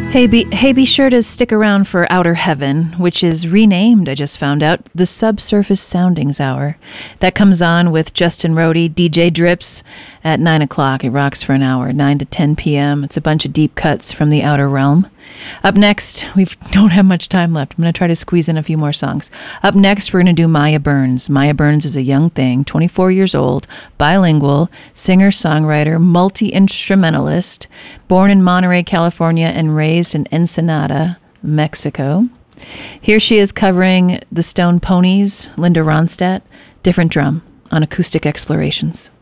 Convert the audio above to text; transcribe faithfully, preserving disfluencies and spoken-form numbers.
Hey be, hey, be sure to stick around for Outer Heaven, which is renamed, I just found out, the Subsurface Soundings Hour. That comes on with Justin Rohde, D J Drips, at nine o'clock. It rocks for an hour, nine to ten p.m. It's a bunch of deep cuts from the outer realm. Up next, we don't have much time left. I'm going to try to squeeze in a few more songs. Up next, we're going to do Maya Burns. Maya Burns is a young thing, twenty-four years old, bilingual, singer-songwriter, multi-instrumentalist, born in Monterey, California, and raised in Ensenada, Mexico. Here she is covering the Stone Ponies, Linda Ronstadt, Different Drum on Acoustic Explorations.